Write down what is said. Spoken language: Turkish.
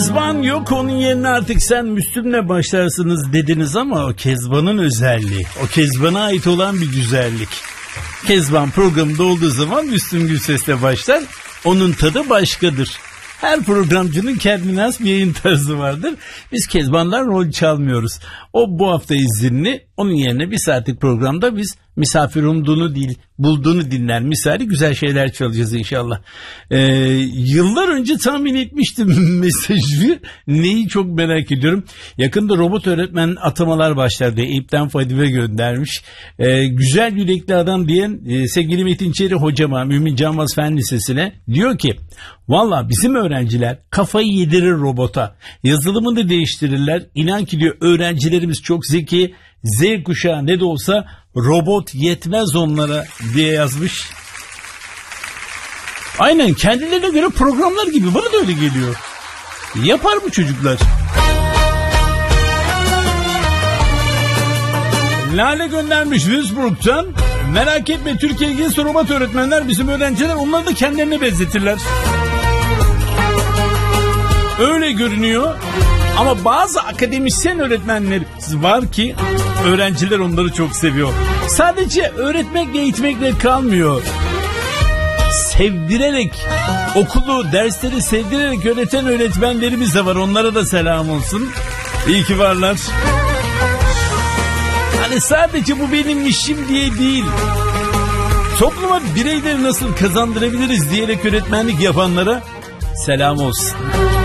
Kezban yok, onun yerine artık sen Müslüm'le başlarsınız dediniz ama o Kezban'ın özelliği. O Kezban'a ait olan bir güzellik. Kezban programda olduğu zaman Müslüm Gürses'le başlar. Onun tadı başkadır. Her programcının kendine has bir yayın tarzı vardır. Biz Kezban'dan rol çalmıyoruz. O bu hafta izinli. Onun yerine bir saatlik programda biz misafir bulduğunu dinler misali güzel şeyler çalacağız inşallah. Yıllar önce tahmin etmiştim mesajı. Neyi çok merak ediyorum. Yakında robot öğretmen atamalar başlar diye Eyüp'ten Fadime göndermiş. Güzel yürekli adam diyen sevgili Metin Çeri hocama Mümin Canvaz Fen Lisesi'ne diyor ki valla bizim öğrenciler kafayı yedirir robota. Yazılımını değiştirirler. İnan ki diyor öğrencilerimiz çok zeki. Z kuşağı ne de olsa robot yetmez onlara diye yazmış. Aynen kendilerine göre programlar gibi, bana da öyle geliyor. Yapar bu çocuklar. Lale göndermiş Würzburg'tan. Merak etme Türkiye'ye gelirse robot öğretmenler bizim öğrenciler onları da kendilerine benzetirler. Öyle görünüyor. Ama bazı akademisyen öğretmenler var ki öğrenciler onları çok seviyor. Sadece öğretmekle eğitmekle kalmıyor. Sevdirerek, okulu, dersleri sevdirerek öğreten öğretmenlerimiz de var. Onlara da selam olsun. İyi ki varlar. Hani sadece bu benim işim diye değil. Topluma bireyleri nasıl kazandırabiliriz diyerek öğretmenlik yapanlara selam olsun.